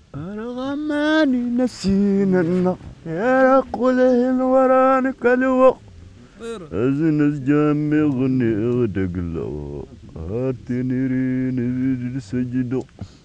أنا غماني نسينا النار يا رقله الورانك الوقت أزنس جامي غني غدق له هاتني رين سجدو